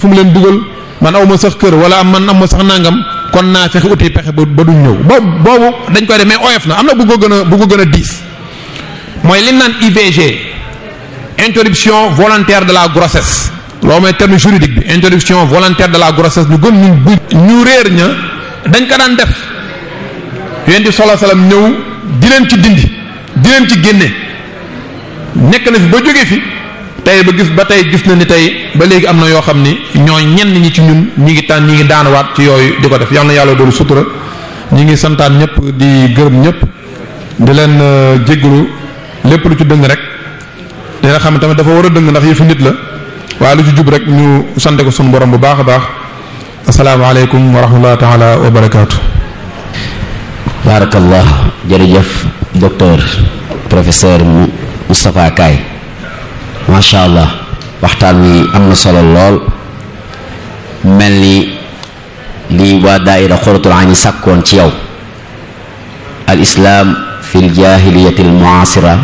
fu mu leen dugal man aw ma sax kër wala man am ma sax nangam kon naa fexe uti pexe ba duñ ñëw boobu dañ koy def mais oyof na am na bu ko gën a diis mooy li naan IVG interruption volontaire de la grossesse loolu mooy terme juridique bi interruption volontaire de la grossesse ñu gën ñu réer ña dañ ko daan def yonent bi sallallahu alayhi wasallam ñëw di leen ci dindi di leen ci génne nekk na fi ba jógee fi tey ba tey gis na ni tey ba léegi am na yoo xam ni ñoo ñenn ñi ci ñun ñi ngi daanuwaat ci yooyu di ko def yal na yàlla doolu sutura ñi ngi santaan ñëpp di gërëm ñëpp di leen jéggalu lépp lu ci dëng rek dina xam ne tamit dafa war a dëng ndax yëfu nit la waaye lu ci jub rek ñu sante ko sunu borom bu baax a baax asalaamaaleykum wa rahmatullahi taala wa barakaatu. barakallah jërëjëf docteur professeur Moustapha Kaye macha allah waxtaan wi am na solo lool mel ni li waa daaira Xuratul Ayni sàkkoon ci yow al islam fi l jahiliyati al muasira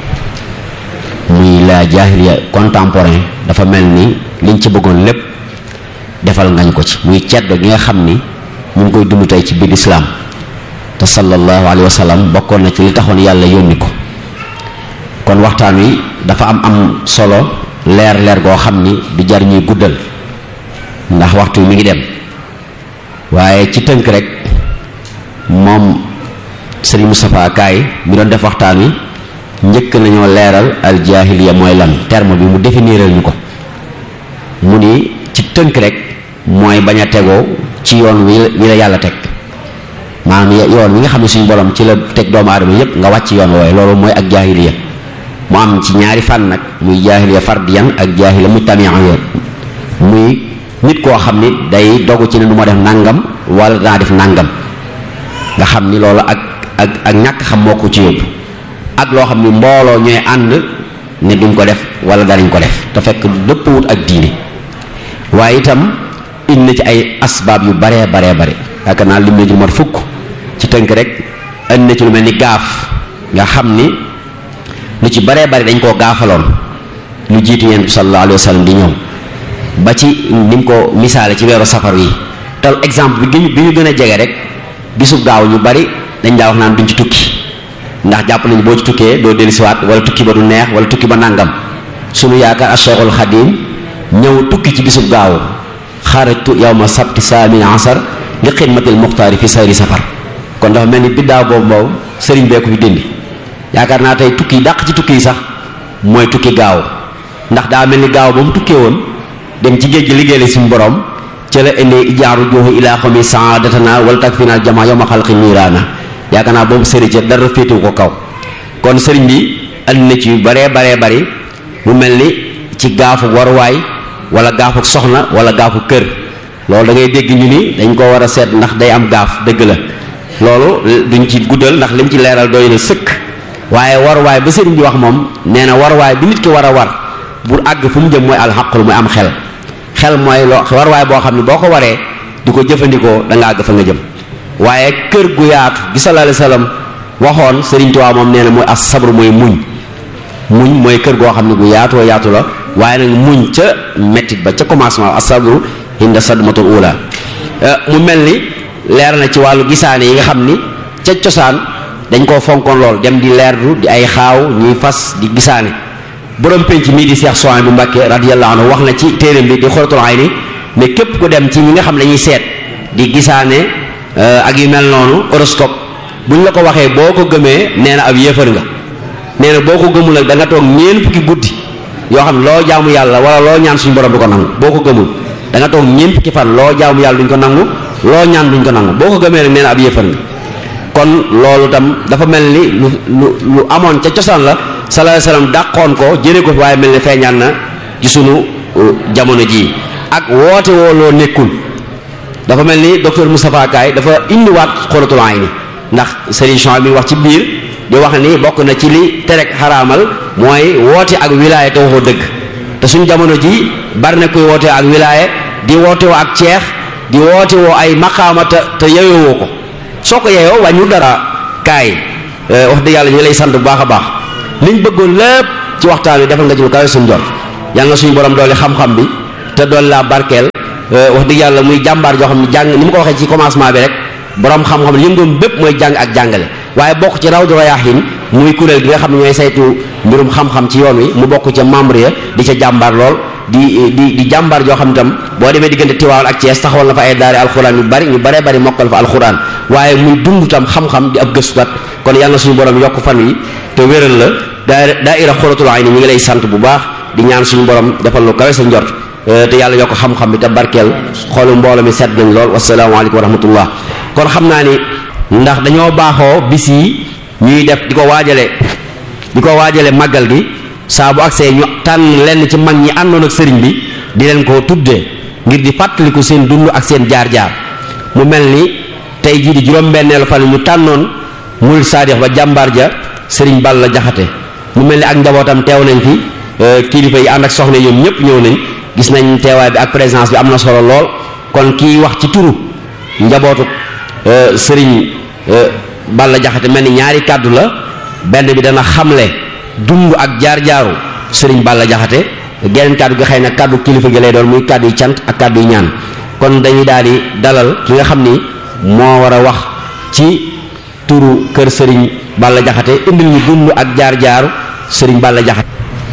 muy la jahiliya contemporain dafa mel ni liñ ci bëggoon lépp defal ngañ ko ci muy ceddo gi nga xam ni ñu ngi koy dund tey ci biir islam te sallallahu alayhi wa sallam bokkoon na ci li taxoon yàlla yónni ko kon waxtaan wi dafa am solo leer goo xam ni du jar ñuy guddal ndax waxtu mi ngi dem waaye ci tënk rek moom Serigne Moustapha Kaye mi doon def waxtaan wi njëkk nañoo leeral al jahiliya mooy lan terme bi mu définiral ñu ko mu ni ci tënk rek mooy bañ a tegoo ci yoon wi la yàlla teg maanaam yoon wi nga xam ne suñu borom ci la teg doomu aadama yépp nga wàcc yoon woowe loolu mooy ak jahiliya mu am ci ñaari fànn nag muy jahiliya fardiyan ak jahiliya mujtami'iyya muy nit koo xam ni day dogu ci ne du ma def nangam wala danaa def nangam nga xam ni loolu ak ñàkk xam moo ko ci yóbbu ak loo xam ni mbooloo ñooy ànd ne duñ ko def wala danañ ko def te fekk dëppwut ak diine waaye itam indi na ci ay asbaab yu bare yaakaar naa lim na ci mat fukk ci tënk rek indi na ci lu mel ni gaaf nga xam ni lu ci bare dañ koo gaafaloon lu jiitu yonent bi sallallahu alayhi wa sallam di ñëw ba ci ni mu ko misaale ci weeru safar wi te exemple bi ñu gën a jege rek bisub gaaw ñu bari dañ daa wax naan duñ ci tukki ndax jàpp nañu boo ci tukkee doo dellusiwaat wala tukki ba du neex wala tukki ba nàngam sunu yaakaar Cheikhul Xadim ñëw tukki ci bisub gaaw xarajtu yawma sabti saamin asar li xidmatil muxtaari fi sayri safar kon dafa mel ni biddaa boobu sëriñ bee ko fi dindi yaakaar naa tey tukki dàq ci tukki yi sax mooy tukki gaaw ndax daa mel ni gaaw ba mu tukkee woon dem ci géej gi liggéeyal suñu borom ca la indee ijaaru joxu ilaa xami saadatana wala tak final jama yow ma xalqi niiraana yaakaar naa boobu sëriñ ca dara féetewu ko kaw kon sëriñ bi andi na ci yu baree bari mu mel ni ci gaafu waruwaay wala gaafu soxna wala gaafu kër loolu da ngay dégg ñu ni dañ ko war a seet ndax day am gaaf dëgg la loolu duñ ci guddal ndax lim ci leeral doy na sëkk waaye waruwaay ba sëriñ bi wax moom nee na waruwaay bi nit ki war a war bu àgg fu mu jëm mooy alxaqul mooy am xel mooy loo waruwaay boo xam ne boo ko waree di ko jëfandikoo da nga àgg fa nga jëm waaye kër gu yaatu gi sallallahu alayhi wasallam waxoon sëriñ Tuubaa moom nee na mooy as sabru mooy muñ mooy kër goo xam ne gu yaatoo yaatu la waaye nag muñ ca mettit ba ca commencement as sabru inda sadmatul ula mu mel ni leer na ci wàllu gisaane yi nga xam ni ca cosaan dañ koo fonkoon lool dem di leerlu di ay xaaw ñuy fas di gisaane borom penc mii di Seex Suhaybu bu Mbàkke radiyallahu anhu wax na ci téeréem bi di Xuratul Ayni ne képp ku dem ci ñi nga xam ne dañuy seet di gisaane ak yu mel noonu horoscope buñ la ko waxee boo ko gëmee nee na ab yéefar nga nee na boo ko gëmul nag da nga toog ñeent fukki guddi yoo xam ne loo jaamu yàlla wala loo ñaan suñu borom du ko nangu boo ko gëmul da nga toog ñeent fukki fan loo jaamu yàlla duñ ko nangu loo ñaan duñ ko nangu boo ko gëmee nag nee na ab yéefar nga kon loolu tam dafa mel ni lu amoon ca cosaan la sallallahu alayhi wasallam dàqoon ko jëlee ko fi waaye mel ni feeñaan na ci sunu jamono jii ak woote woo loo nekkul dafa mel ni docteur Moustapha Kaye dafa indiwaat Xuratul Ayni ndax Serigne Chouaib mi wax ci biir di wax ni bokk na ci li terek xaraamal mooy woote ak wilaaya te waxoo dëgg te suñ jamono ji bari na koy woote ak wilaaya di woote woo ak ceex di woote woo ay maqaama te yeyoo ko soo ko yeyoo wàññu dara kaay wax dëgg yàlla ñu lay sant bu baax a baax liñ bëggoon lépp ci waxtaan wi defal nga ci lu kawe suñ jot yàlla na suñu borom doole xam-xam bi te dool laa barkeel wax dëgg yàlla muy jàmbaar joo xam ne jàng ni ma ko waxee ci commencement bi rek borom xam-xam yëngoom bépp mooy jàng ak jàngale waaye bokk ci Rawdu Rayaahiin muy kuréel gi nga xam ne ñooy saytu mbirum xam-xam ci yoon wi mu bokk ca membre ya di ca jàmbaar lool di jàmbaar joo xam ne tam boo demee diggante Tiwaawan ak Thiès taxawal na fa ay daari alxuraan yu bari ñu baree mokkal fa alxuraan waaye muy dund tam xam-xam di ab gëstukat kon yàlla na suñu borom yokk fan wi te wéral la daaira Xuratul Ayni ñu ngi lay sant bu baax di ñaan suñu borom defal lu kawe sa njort te yàlla yokk xam-xam bi te barkeel xoolu mbooloo mi set nañ lool wasalaamaaleykum wa rahmatullah kon xam naa ni ndax dañoo baaxoo bis yi ñuy def di ko waajale màggal gi saa bu agsee ñu tànn lenn ci mag ñi àndoon ak sëriñ bi di leen ko tuddee ngir di fàttaliku seen dund ak seen jaar-jaar mu mel ni tey jii di juróom-benneelu fan ñu tànnoon murid saadix ba jàmbaar ja sëriñ Balla Jaxate mu mel ni ak njabootam teew nañ fi kilifa yi ànd ak soxna ñoom ñëpp ñëw nañ gis nañ teewaay bi ak présence bi am na solo lool kon kii wax ci turu njabootu sëriñ Balla Jaxate mel ni ñaari kàddu la benn bi dana xamle dund ak jaar-jaaru sëriñ Balla Jaxate geneen kàddu gi xëy na kàddu kilifa gi lay doon muy kàddu yu cant ak kàddu yu ñaan kon dañuy daal di dalal ki nga xam ni moo war a wax ci turu kër sëriñ Balla Jaxate indil ñu dund ak jaar-jaaru sëriñ Balla Jaxate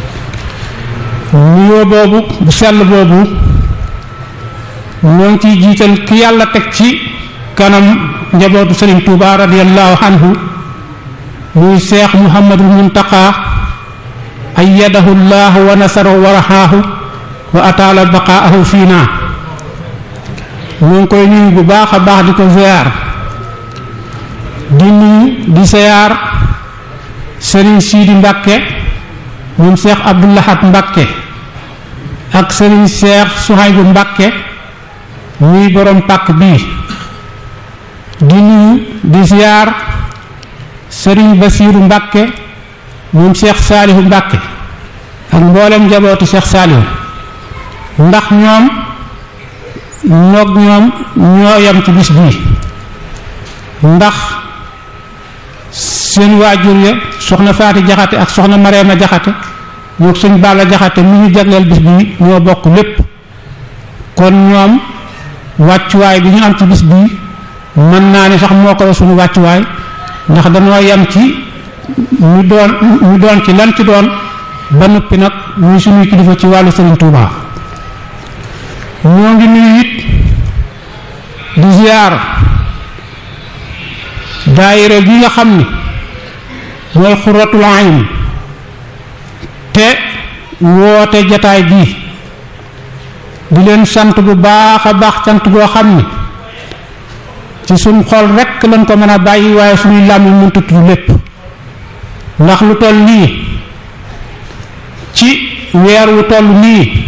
nuyoo boobu bu sell boobu ñoo ngi ciy jiital ki yàlla teg ci kanam njabootu sëriñ Touba radiyallahu anhu muy Cheikh Mouhamadul Muntaqa ayyadahu llahu wa nasarahu wa rahaahu wa ataala baqaahu fiina ñoo ngi koy nuyu bu baax a baax di ko ziyaar di nuyu di ziyaar sëriñ Sidi Mbàkke moom Cheikh Abdou Lahad Mbàkke ak sëriñ Cheikh Souhaïbou Mbàkke muy borom pàkk bii di nuyu di ziyaar sëriñ Basiiru Mbàkke moom Cheikh Saalihu Mbàkke ak mboolem njabootu Cheikh Saalihu ndax ñoom ñoo yam ci bis bii ndax seen waajur ya soxna Faati Jaxate ak soxna Mareema Jaxate ñoo sëñ Balla Jaxate mi ñu jagleel bis bii ñoo bokk lépp kon ñoom wàccuwaay bi ñu am ci bis bii mën naa ni sax moo ko suñu wàccuwaay ndax dañoo yam ci ñu doon ci lan ci doon ba noppi nag muy suñuy kilifa ci wàllu Sëriñ Tuubaa ñoo ngi nuyu it di ziyaar daayira gi nga xam ni mooy Xuratul Ayni te woote jataay bii di leen sant bu baax a baax sant goo xam ni ci suñ xol rekk lañ ko mën a bàyyi waaye suñuy làmmiñ mënta tudd lépp ndax lu toll nii ci weer wu toll nii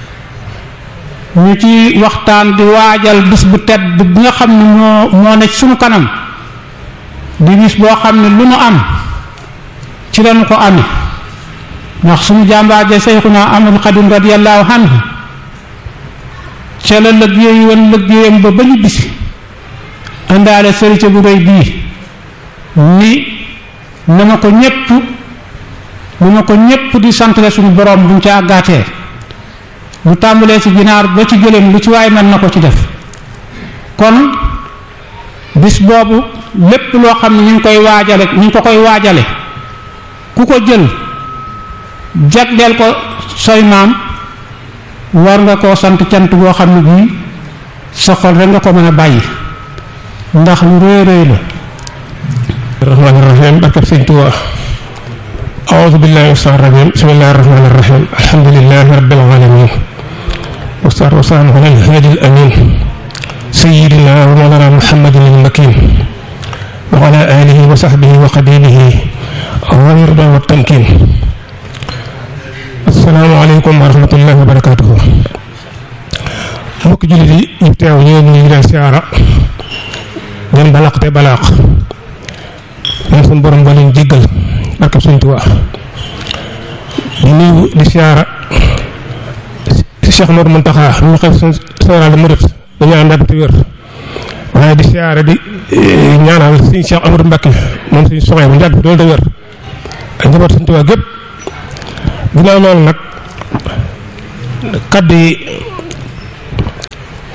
ñu ci waxtaan di waajal bis bu tedd bi nga xam ne moo ne suñu kanam di bis boo xam ne lu nu am ci lañu ko amee ndax suñu jàmbaar ja Seyxuna Ahmadu Xadim radiyallahu anhu ca la liggéey woon liggéeyam ba ñu bisi indaale sëriñ bu rëy bii ni na ma ko ñépp di santale suñu borom buñ ca àggaatee lu tàmbalee ci ginaar ba ci gëléem lu ci waay mën na ko ci def kon bis boobu lépp loo xam ne ñu ngi ko koy waajale ku ko jël jagleel ko soy maam war nga koo sant cant boo xam ne bii sa xol rek nga ko mën a bàyyi ndax lu rëy rëy la rahmaani rahim barkab sëñ Tuubaa a'uuzu billaahi mina rajiim bismillaahi rahmaani rahiim alhamdulillaahi rabbil aalamiin wassalaatu wassalaamu alal haadil amiin sayyidinaa wa mawlaanaa Muhammadin al-makiin wa alaa aalihi wa sahbihi wa xadiimihi wa ridwaan wa tamkiin assalaamu aleykum wa rahmatullaahi wa barakaatuhu mbokk jullit yi ñu teew ñu ngi leen siyaara leen balaq te balaq ñun suñu borom ba leen jéggal barkab Sëñ Tuubaa di nuyu di siyaara Cheikh Modou Mountakha ñu xew suñu général de Mouride dañu ànd ak wér waaye di siyaara di ñaanal Sëñ Cheikh Amadou Mbacké moom suñu soxee bu njàgg bi doolu te wér ak njaboot Sëñ Tuubaa gépp ginnaaw loolu nag kaddu yi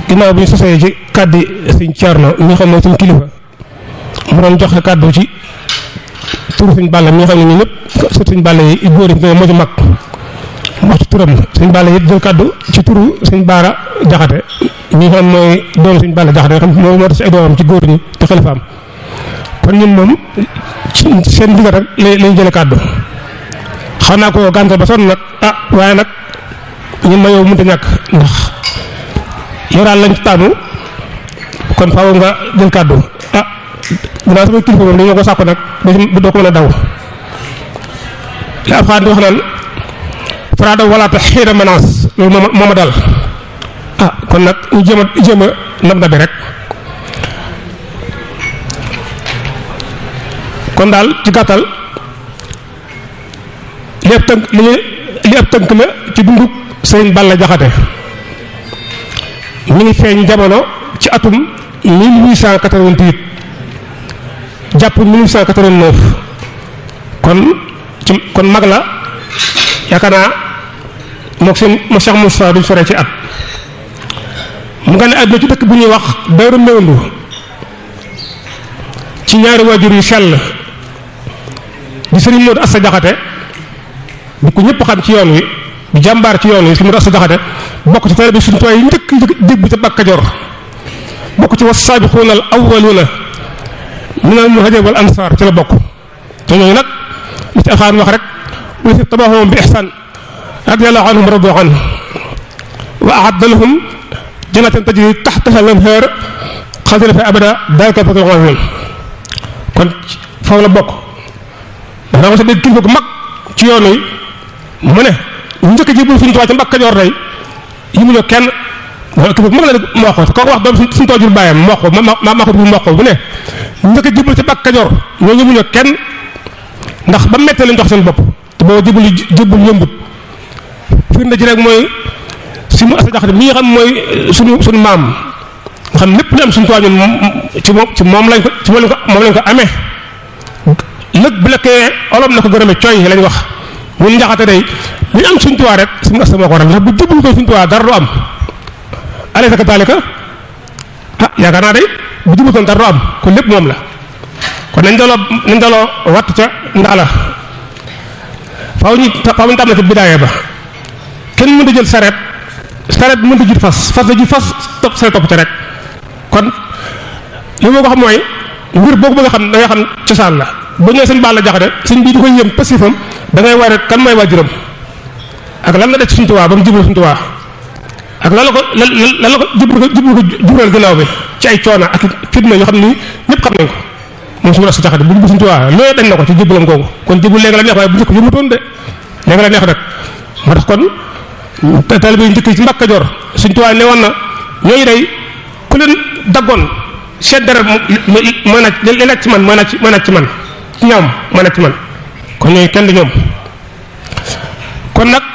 ginnaaw bi ñu sosee ci kàddu sëñ Thierno mi nga xam ne suñ kilifa mu doon joxe kàddu ci turu sëñ Balla mi nga xam ne ñun ñëpp surtout sëñ Balla yi góor yi moo ci mag wax ci turam sëñ Balla yi jël kàddu ci turu sëñ Baara Jaxate mi nga xam mooy doom sëñ Balla Jaxate nga xam moo tax si ay doomam ci góor ñi te xalifaam kon ñun moom seen digal rek lañ jële kàddu xam naa ko gàntal ba sonn nag waaye nag ñun ma yow mënut a ñàkk ndax yow daal lañ ci tànnu kon faaw nga jël kàddu dinaa sama kilifa moom dañoo ko sàkku nag doo ko mën a daw li Alxuraan di wax naan farada wala te xiira menace loolu moo ma dal kon nag ñu jéem a nab nabi rek kon daal ci gàttal li ab tënk la ci dundu Sëriñ Balla Jaxate mi ngi feeñ jamono ci atum 1888 jàpp 1889 kon mag la yaakaar naa mook seen mo Cheikh Moussa duñ sore ci at mu nga ne àdduna ci dëkk bu ñuy wax Daaru Mewndu ci ñaari waajur yu sell di Sëriñ Modou Asta Jaxate di ko ñëpp xam ci yoon wi di jàmbaar ci yoon wi Sëriñ Modou Asta Jaxate bokk ci taalibe Sëriñ Tuubaa yi njëkk dégg ca Mbàkke Kajoor bokk ci was-saabiquuna al-awwaluuna minal muhaajiriina wal ansaar ci la bokk te ñooñu nag li ci Alxuraan wax rek wa taba'uuhum bi ihsaan radiyallaahu anhum wa radu anhu wa a'adda lahum jannaatin tajrii tahtahaa al-anhaar xaalidiina fiihaa abadan daalika al-fawzul aziim kon foofu la bokk dafa ma sa dégg kilifa gu mag ci yoon wi mu ne ñu njëkk a jébbalu Sëriñ Tuubaa ci Mbàkke Kajoor day yi mu ñëw kenn kilifa gu mag la mu wax ko kooku wax doom suñu toojul bàyyam mu wax ko ma ko mu wax ko bu ne ñu njëkk a jébbalu ci Mbàkke Kajoor ñoo ñu mu ñëw kenn ndax ba mettee lañ jox seen bopp te boo jébbal yombut firnde ji rek mooy si mu Asta Jaxate mi nga xam mooy suñu maam nga xam lépp lu am Sëriñ Tuubaa ñun ci moom lañ ko amee lëg bu lekkee olom na ko gërëme cooy lañ wax ñun Jaxate day li ñu am Sëriñ Tuubaa rek suñu Asta moo ko waral ndax bu jébbalu ko Sëriñ Tuubaa dara du am alaysa kadaalika yaakaar naa day bu jébbalu ko dara du am kon lépp moom la kon nañ daloo watt ca ndaala faaw ñu tam na ci bidaaya ba kenn mënut a jël sareet bi mënut a jur fas la jur fas topp ca rek kon li ma ko xam mooy mbir boo ko bëgg a xam da ngay xam cosaan la ba ñëwee Sëriñ Balla Jaxate sëñ bii di koy yëm pasifam da ngay war rek kan mooy waajuram ak lan la def ci Sëriñ Tuubaa ba mu jublu Sëriñ Tuubaa ak lan la ko jural gannaaw bi ci ay coono ak fitna yoo xam ni ñëpp xam nañ ko moom suñu Asta Jaxate bu jublu Sëriñ Tuubaa loolu dañ na ko ci jubbalam googu kon jublu léegi la neex waaye bu njëkk yëmutoon de léegi la neex rek moo tax kon taalibe yu njëkk ci Mbàkke Kajoor Sëriñ Tuubaa ne woon na ñooñu day ku leen daggoon seet dara mooy naaj li nekk ci man mooy naaj ci man ci ñoom mooy naaj ci man kon ñooñu kenn du ñoom kon nag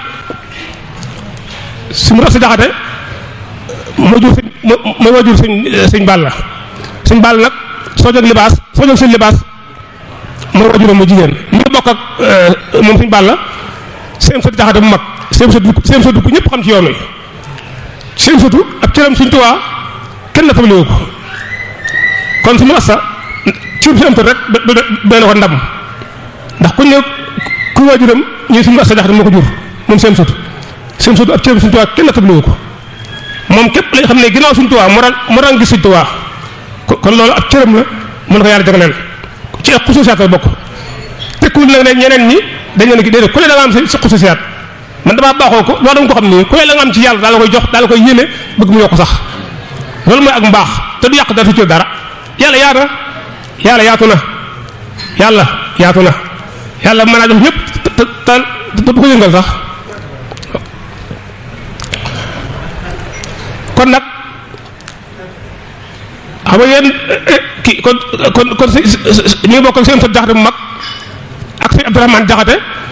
suñu Asta Jaxate moo jur sëñ Balla sëñ Balla nag soo jóg seen libaas mooy wajuram mu jigéen mi ngi bokk ak moom sëñ Balla seen sët Jaxate bu mag seen sët ku ñëpp xam ci yoon wi seen sëtu ak cëram Sëriñ Tuubaa kenn la fam ko kon suñu Asta ci am rek doy na ko ndam ndax ku ne ku wajuram ñuy suñu Asta Jaxate moo ko jur moom seen sëtu ak cëram Sëriñ Tuubaa kenn la fam ko moom képp lañ xam ne ginnaaw Sëriñ Tuubaa moo daan gis Sëriñ Tuubaa kon loolu ab cëram la mën ko yàlla jagleel ci ay xususiyaat la bokk tekkul nag ne ñeneen ñi dañ leen ki déedéet ku ne da nga am si xususiyaat man damaa baaxoo ko loo dama ko xam nii ku ne la nga am ci yàlla daal la koy jox daal la koy yéene bëgg mu yokk sax loolu mooy ak mbaax te du yàq dara ci dara yàlla yaatu na yàlla mën naa jox ñëpp te du ko yëngal sax kon nag xam nga yéen kii kon si ñu ngi bokk ak seen sët Jaxate bu mag ak sëñ Abdourahmane Jaxate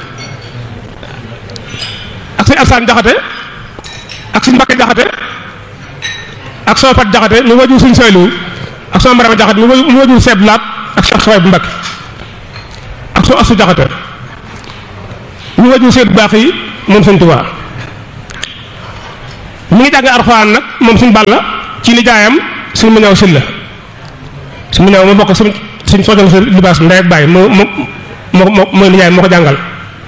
ak sëñ Alsaan Jaxate ak sëñ Mbakke Jaxate ak sama Fat Jaxate mi wajur sëñ Saylu ak sama Marama Jaxate mi wajur Seeb Laat ak Cheikh Xaway bu Mbakke ak soo Astu Jaxate mi wajur Seyd baax yi moom Sëñ Tuubaa mi ngi jàngee Alxuraan nag moom Sëñ Balla ci nijaayam suñu mu ñëw sil la suñu mu ñëw ma bokk suñ soojal sa libaas ndey ak bàyyi mooy nijaay moo ko jàngal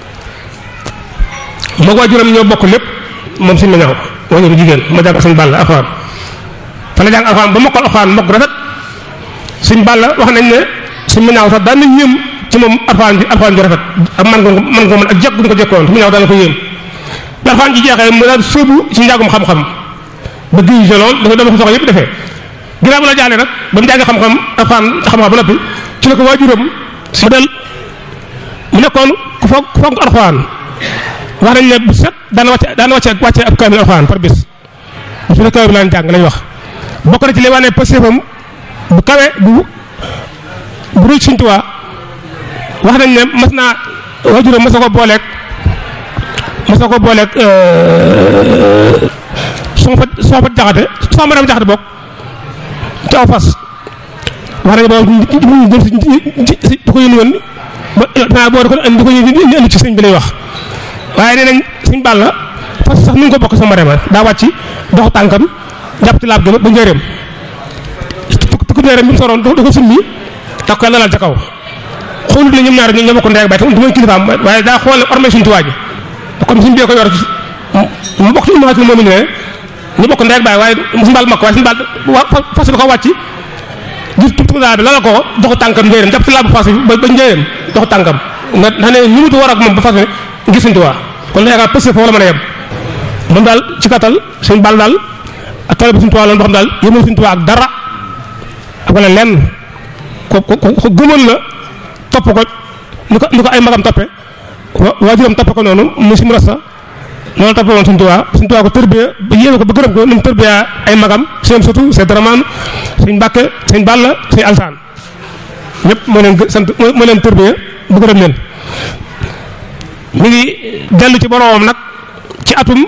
moo ko waajuram ñoo bokk lépp moom suñu mu ñëw waajuru jigéen ma jàngal suñu bàll alxuraan fa la jàng alxuraan ba mokkal alxuraan mokk rafet suñ bàll wax nañ ne suñu mu ñëw sax daan nañ yéem ci moom alxuraan ji rafet ak man ko mën ak jekk bu ñu ko jekkoon suñu mu ñëw daan na ko yéem bi alxuraan ji jeexee mu daal sóobu ci njàngum xam-xam ba gis lool dafa dama ko soxla yëpp defee ginnaaw bu la jàllee nag ba mu jàngee xam-xam ba noppi ci la ko waajuram mu del mu nekkoon ku foog alxuraan wax nañ ne bu set daana wàcce ab kaamil alxuraan par bis su ne kawe bi laan jàng lañ wax bokk na ci li wane pëstéefam bu kawe bu rëy Sëriñ Tuubaa wax nañ ne mas naa waajuram mas na ko booleeg soo fa jaxate soo ma dem jaxate bokk ci aw fas wax nañu boobu ñu dem si di ko yónni woon ba boo di ko indi ci sëñ bi lay wax waaye nee nañ sëñ Balla fas sax nu ngi ko bokk sama rema daa wàcc dox tànkam jàpp ci laab gi ba njëreem tukki njëreem bi mu soroon da ko summi tax ko lalal ca kaw xoolut ne ñoom ñaar ñoo bokk ndey ak baay te du mooy kilifaam waaye daa xool ormay suñu tuwaa ji comme suñu bee ko yor mu bokk ci ummatul mu'minin ñu bokk ndey ak baay waaye suñu Balla mag waaye suñu Balla fas bi ko wàcc gis tukki daal bi lalal ko doxu tànkam njëreem jàpp ci laabu fas bi ba njëreem doxu tànkam nga xam ne ñu mutu war ak moom ba fas bi ngir suñu tuwaa kon la yaakaar pëste foofu la mën a yem moom daal ci kattal suñu Balla daal ak tool bi suñu tuwaa loolu boo xam daal yëmul suñu tuwaa ak dara ak wala lenn ko gëmoon la topp ko ni ko ay magam toppe waajuram toppe ko noonu mu si mu rasta loolu toppe woon suñu tuwaa ko tërbiya ba yéeme ko ba gërëm ko ni mu tërbiya ay magam seen surtout seen daramaan suñ Mbàkke suñ Balla suñ Alsaan ñëpp moo leen sant moo leen tërbiya bu gërëm leen mi ngi dellu ci boroomam nag ci atum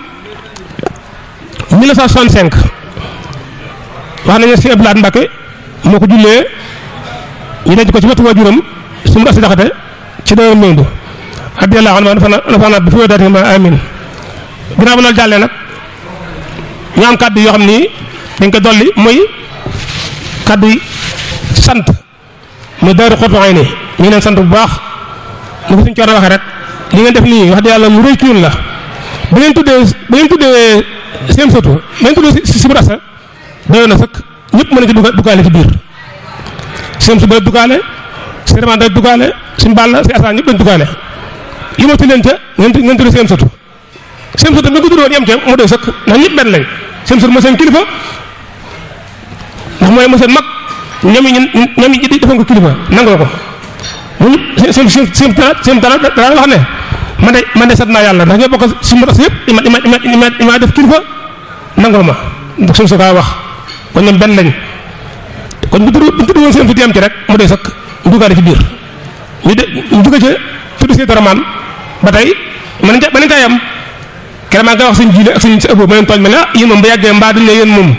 1965 wax nañu si Abdou Lahad Mbàkke moo ko jullee ñu denc ko ci wetu waajuram su mu rasta jaxate ci doon Mewndu radiyallahu anhu dafa naat bi fi daati ma amin ginnaaw ba loolu jàllee nag ñu am kàddu yoo xam ni dañ ko dolli mooy kàddu yi sant muy Daaru Xuddoos Ayni ñu leen sant bu baax ni ko suñu coono waxee rek li ngeen def nii wax dëgg yàlla lu rëy ci ñun la ba ngeen tuddee seen sotu ba ngeen tuddee si mu rasta doyoon na sëkk ñëpp mën na ci duggaale ci biir seen su bëri duggaale seen reman day duggaale suñu Balla si asaan ñëpp dañ duggaale yimatu leen ca ngeen tuddee seen sotu seen sotu nga ko tuddoon yem ca mu doy sëkk ndax ñëpp benn lañ seen sotu mooy seen kilifa ndax mooy seen mag ñoom yi defoon ko kilifa nangoo ko seen dara wax ne man de sant naa yàlla ndax ñoo bokk si mu rasta yëpp ima def kilifa nangoo ma ndax suñu sokaa wax kon ñoom benn lañ kon bu tudd woon seen tuuti am ci rek mu dee sakk duggaale ci biir ñu dugg ca tudd see daramaan ba tey mën nañ caa yam keroog maa ngi koy wax suñ jiile ak suñ si ëpp ma leen tooñ ma ne yéen moom ba yàggee mbaa duñ ne yéen moom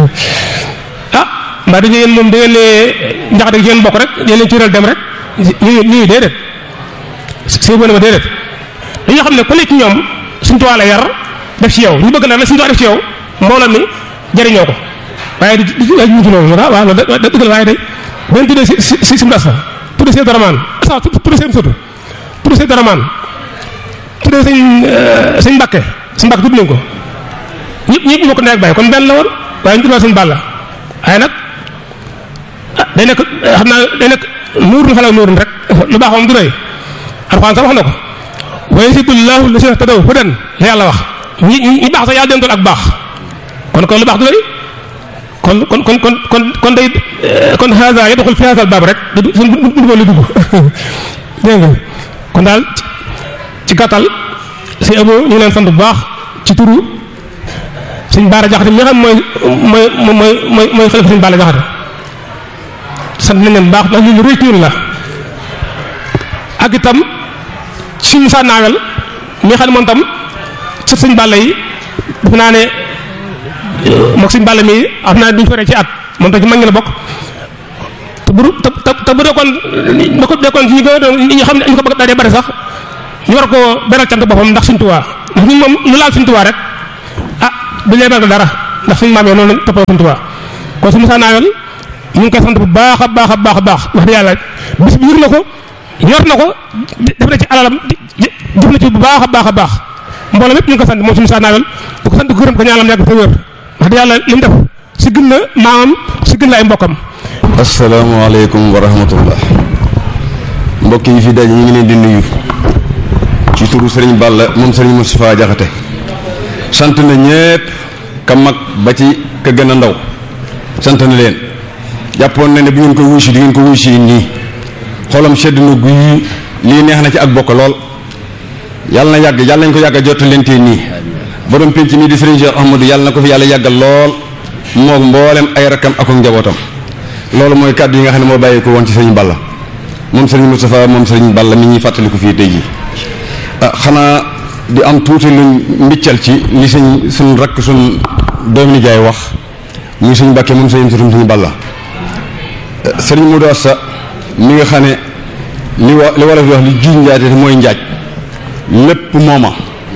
mbaa duñ ne yéen moom da ngeen ne njaxate ci yéen bokk rek yéen leen cuural dem rek ñu déedéet see boo ne ma déedéet dañoo xam ne ku nekk ci ñoom suñ tuwaa la yar def ci yow ñu bëgg na la suñ tuwaa def ci yow mbooloo mi jëriñoo ko waaye du ñu loolu waaw loolu dëgg la waaye day bu ngeen tuddee si mu rasta tuddee seen daramaan sa tuddee seen sotu tuddee seen daramaan tuddee sëñ Mbàkke tudd nañ ko ñëpp ñu bokk ndey ak baay kon benn la woon waaye ñu tuddee sëñ Balla waaye nag day nekk xam naa day nekk nuurun fala nuurun rek lu baax moom du doy Alxuraan sax wax na ko wa yazidullahu llazina tadaw hudan la yàlla wax ñi baax sax yàlla dentoon ak baax kon lu baax du doy kon day kon haza yadxul fi haza baab rek suñ bu la dugg dégg nga kon daal ci gàttal si abo ñu ngi leen sant bu baax ci turu suñ Baara Jaxate mi nga xam mooy xalifa suñ Baara Jaxate sant nañ leen baax ndax lu rëy ci ñun la ak itam suñu sànnaawel mi nga xam ne moom tam sët suñ Balla yi def naa ne moom suñu Balla mi xam naa duñ faree ci at moom tam ci mag ngi la bokk te bu dekkoon ñu xam ne ñu ko bëgg daal bari sax ñu war ko beral cant boppam ndax suñ Tuubaa ndax ñun moom lu laal suñ Tuubaa rek duñ lay beral dara ndax suñu maam yi noonu toppoo suñ Tuubaa kon su Moussa Nawel ñu ngi koy sant bu baax a baax a baax a baax wax dëgg yàlla bis bi yëg na ko yor na ko def na ci alalam def na ci bu baax a baax a baax mbooloo mépp ñu ngi ko sant moom si Moussa Nawel di ko sant gërëm ko ñaanam yàgg te wér wax dëgg yàlla li mu def si gën na maamam si gën na ay mbokkam. asalaamaaleykum wa rahmatullah mbokk yi fi daje ñu ngi leen di nuyu ci turu Serigne Balla moom Serigne Moustapha Diakhaté sant na ñépp ka mag ba ci ka gën a ndaw sant na leen jàppoon na ne bu ngeen ko wuy si di ngeen ko wuy si nii xolam sedd na guy lii neex na ci ak bokk lool yàlla na yàgg yàlla nañ ko yàgg a jot leen tee nii borom penc nii di Serigne Cheikh Ahmadou yàlla na ko fi yàlla yàggal lool moog mboolem ay rakkam ak njabootam loolu mooy kàddu yi nga xam ne moo bàyyi ko woon ci Serigne Balla moom Serigne Moustapha moom Serigne Balla mi ñuy fàttaliku fii tey jii xanaa di am tuuti luñ mbiccal ci li suñ rakk suñ doomi nijaay wax muy suñ Mbàkke moom suñu Balla Serigne Modou Asta mi nga xam ne li wala fi wax li juuñ njaate mooy njaaj lépp mooma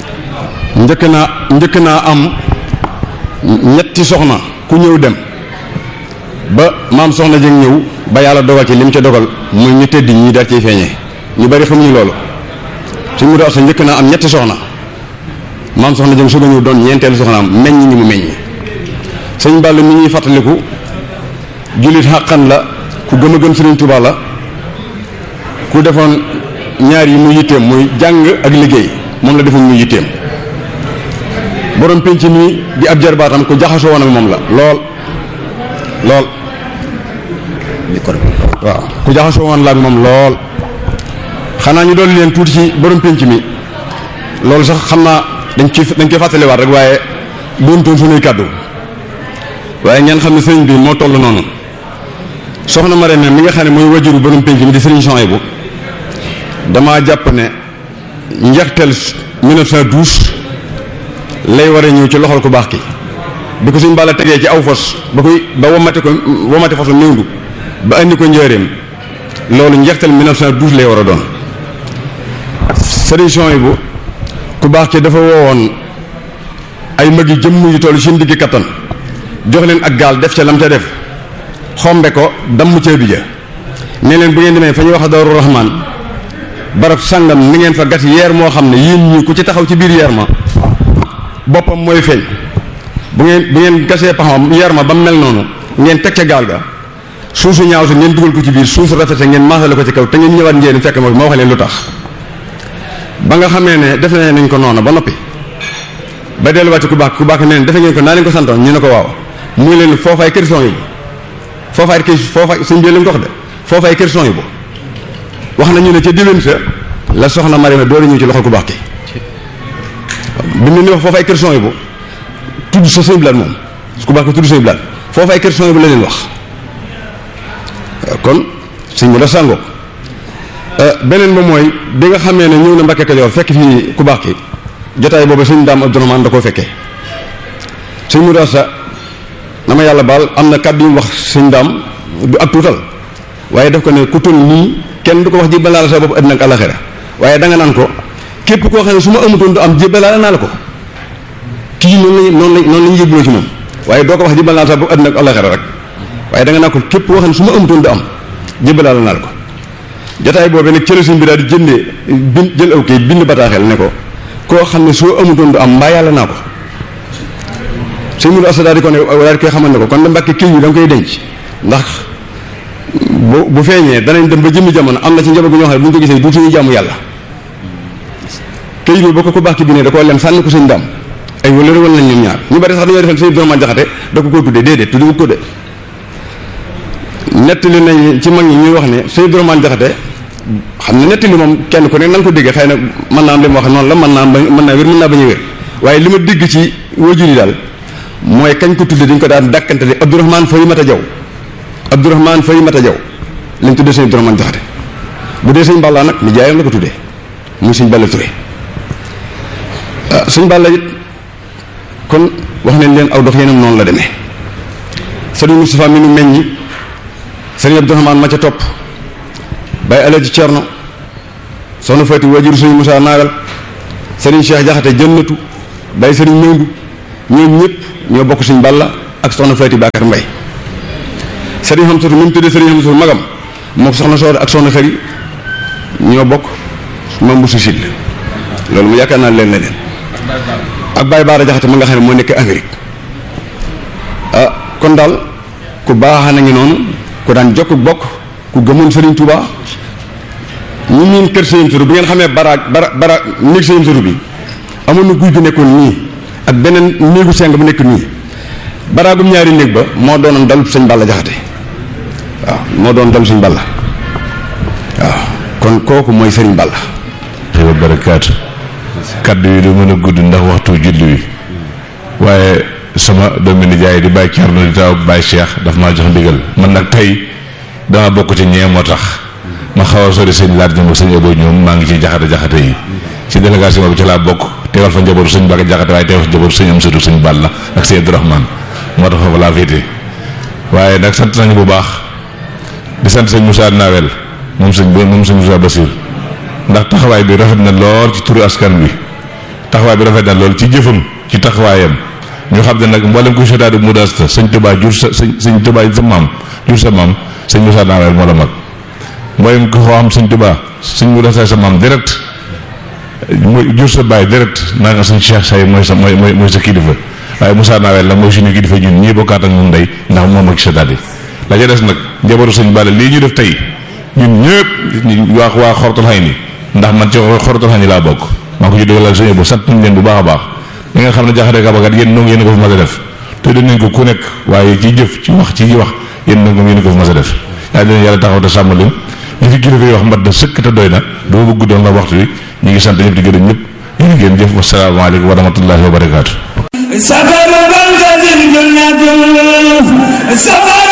njëkk naa am ñetti soxna ku ñëw dem ba maam soxna jëng ñëw ba yàlla dogal ci li mu ca dogal muy ñu tëdd ñi daal ciy feeñee ñu bari xamuñu loolu suñ mu doon sa njëkk naa am ñetti soxna maam soxna jëng soog a ñëw doon ñeenteelu soxnaam meññ ñi mu meññ sëñ Balla mi ñuy fàttaliku jullit xàqan la ku gëm a gëm Sëriñ Tuubaa la ku defoon ñaar yi muy yitteem muy jàng ak liggéey moom la defoon muy yitteem borom penc mi di ab jarbaatam ku jaxasoo woon ak moom la lool waaw ku jaxasoo woon la ak moom lool xanaa ñu doon leen tuuti ci borom penc mi loolu sax xam naa dañ koy fàttaliwaat rek waaye doontoon suñuy kàddu waaye ngeen xam ne sëriñ bi moo toll noonu soxna Marème mi nga xam ne mooy wajuru borom penc mi di sëriñ Souhaïbou damaa jàpp ne njeexteel 1912 lay war a ñëw ci loxol ku baax ki bi ko suñ Balla tegee ci aw fos ba womate fosu néwndu ba andi ko njëreem loolu njeexteel 1912 lay war a doon sëriñ Souhaïbou ku baax ki dafa woowoon ay mag yi jëmm yu toll seen diggi kattan jox leen ak gaal def ca lam ca def xombe ko damm ceebi ja ne leen bu ngeen demee fa ñuy wax Daaru Rahmaan barab sàngam ni ngeen fa gat yeer moo xam ne yéen ñi ku ci taxaw ci biir yeer ma boppam mooy feeñ bu ngeen gasee paxam yeer ma ba mel noonu ngeen teg ca gaal ga suusu ñaaw te ngeen dugal ko ci biir suusu rafete ngeen maasale ko ci kaw te ngeen ñëwaat ngeen fekk moo wax leen lu tax ba nga xamee ne def nañ ko noonu ba noppi ba delluwaat ci ku baax neen defe ngeen ko naa leen ko santoon ñu ne ko waaw muy leen foofaay kër son yi foofaay suñ bi leen ko wax de foofaay kër son yi bu wax nañu ne ca déwén sa la soxna Marème door a ñëw ci loxo ku baax ki bi mu ni wax foofaay kër son yi bu tudd sa sëñ bilaat moom ku baax ki tudd sëñ bilaat foofaay kër son yi bu la leen wax kon sëñ bi la sàngoo beneen ba mooy bi nga xamee ne ñëw na Mbàkke Kajoor fekk fii ku baax ki jotaay boobu sëñ Daam Abdourahmane da koo fekkee sëñ Modou Asta dama yàlla baal am na kàddu yu mu wax sëñ Daam du ak tuutal waaye def ko ne ku tul nii kenn du ko wax jébbalaale sa bopp àddina ak àllaxira waaye da nga naan ko képp koo xam ne su ma amutoon du am jébbalaale naa la ko kii noonu la ñu yëguloo ci moom waaye doo ko wax jébbalaale sa bopp àddina ak àllaxira rek waaye da nga naan ko képp koo xam ne su ma amutoon du am jébbalaale naa la ko jotaay boobu nag cële suñ bi daal di jëndee jël aw kayit bind bataaxel ne ko koo xam ne soo amutoon du am mbaa yàlla naa ko sëñ Modou Asta daal di ko ne daal di koy xamal ne ko kon da Mbàkke kii yi da nga koy denc ndax bu feeñee danañ dem ba jëmmi jamono am na ci njaboot gu ñoo xam ne bu ñu ko gisee duutuñu jàmm yàlla kayit boobu ba ko baax ki bi ne da koo lem sànni ko sëñ Daam ay wala wal nañ ñoom ñaar ñu bari sax dañoo defal sëñ Abdourahmane Jaxate da ko koo tuddee déedéet tuddiwu ko de nettali nañ ci mag ñi ñuy wax ne sëñ Abdourahmane Jaxate xam ne nettali moom kenn ku ne nan ko déggee xëy na mën naa am li mu wax noonu la mën naa wér mën naa bañ a wér waaye li ma dégg ci wajur yi daal mooy kañ ko tudde dañ ko daan dàkkantale Abdourahmane Farimata Jaw Abdourahmane Farimata Jaw lañ tuddee sëñ Abdourahmane Jaxate bu dee sëñ Balla nag ni jaayam la ko tuddee muy sëñ Balla Touré sëñ Balla it kon wax nañ leen aw dox yeneen noonu la demee sëriñ Moustapha mi nu meññi sëriñ Abdourahmane ma ca topp Baye Alaji Cerno soxna Faati wajuru sëriñ Moussa Naagal sëriñ Cheikh Jaxate jënnatu Baye sëriñ Mewndu ñoom ñëpp ñoo bokk sëñ Balla ak soxna Faati Bakar Mbay sëriñ xam satu mi mu tuddee sëriñ xam satu magam moo soxna soor ak soxna xëri ñoo bokk mam bu susid loolu mu yaakaar naa leen leneen ak Baye Baara Jaxate ma nga xam ne moo nekk Amérique kon daal ku baax na ngi noonu ku daan jokk bokk ku gëmoon Serigne Touba ñu miin kër Serigne Suru bi ngeen xamee bara néeg Serigne Suru bi amoon na guy gu nekkoon nii ak beneen néegu seng bu nekk nii baraagum ñaari néeg ba moo doonoon dalu sëñ Balla Jaxate waaw moo doon dalu sëñ Balla waaw kon kooku mooy Serigne Balla wa barakaatu kaddu yi du mën a gudd ndax waxtu julli wi waaye sama doomi nijaay di Baye Thierno di taw Baye Cheikh daf maa jox ndigal man nag tey dama bokk ci ñee moo tax ma xaw a sori sëñ laat ñoom ak sëñ Abo ñoom maa ngi ci jaxate yi ci délégation bi ci laa bokk teewal fa njabootu sëñ Bakka Jaxate waaye teewal fa njabootu sëñ Amsatu sëñ Balla ak sëñ Abdourahmane moo tax foofu laa féete waaye nag sant nañu bu baax di sant sëñ Moussa Nawel moom sëñ Moussa Basir ndax taxawaay bi rafet na lool ci turu askan bi taxawaay bi rafet na lool ci jëfam ci taxawaayam ñu xam ne nag mboolem ku sotaadu mudasta sëñ Tuubaa jur sa sëñ Tuubaa sa maam jur sa maam sëñ Moussa Nawel moo la mag mboolem ku xoo xam sëñ Tuubaa sëñ mudasta sa maam direct mooy jur sa baay direct naa nga sëñ Cheikh Say mooy sa mooy sa kilifa waaye Moussa Nawel la mooy suñu kilifa ñun ñii bokkaat ak ñun ndey ndax moom ak sotaat yi la ca des nag njabootu sëñ Balla lii ñu def tey ñun ñëpp waa xortal xay ni ndax man ci xortal xay ni laa bokk maa ko ci dëggalal sëñ bu sant nañ leen bu baax a baax li nga xam ne Jaxate Kabakat yéen noo ngi yéen ko fi mas a def te dinañ ko ku nekk waaye ci jëf ci wax yéen noo ngi yéen ko fi mas a def yaa dina yàlla taxaw te sàmm leen li fi kilifa yi wax mbat na sëkk te doy na doo bëgg doon la waxtu wi ñu ngi sant ñëpp di gërëm ñëpp yéen ngeen jëf wasalaamaaleykum wa rahmatullahi wa barakaatu